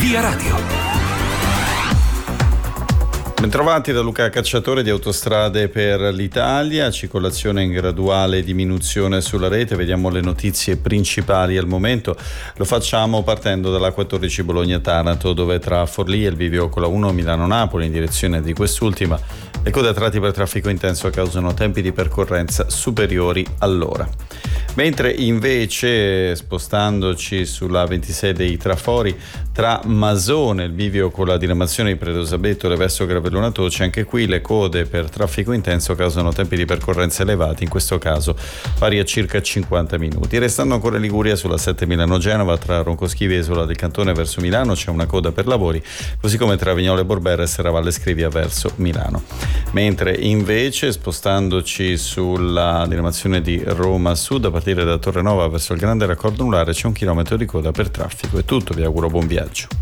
Via Radio. Bentrovati da Luca Cacciatore di Autostrade per l'Italia, circolazione in graduale diminuzione sulla rete, vediamo le notizie principali al momento. Lo facciamo partendo dalla 14 Bologna-Taranto, dove tra Forlì e il bivio con la 1 Milano-Napoli in direzione di quest'ultima le code a tratti per traffico intenso causano tempi di percorrenza superiori all'ora. Mentre invece, spostandoci sulla 26 dei Trafori, tra Masone, il bivio con la diramazione di Predosabetole verso Gravellona Toci, anche qui le code per traffico intenso causano tempi di percorrenza elevati, in questo caso pari a circa 50 minuti. Restando ancora in Liguria, sulla 7 Milano-Genova, tra Roncoschivi e Isola del Cantone verso Milano c'è una coda per lavori, così come tra Vignole Borberra e Serravalle Scrivia verso Milano. Mentre invece, spostandoci sulla diramazione di Roma Sud, a partire da Torrenova verso il Grande Raccordo Anulare c'è 1 chilometro di coda per traffico. È tutto, vi auguro buon viaggio.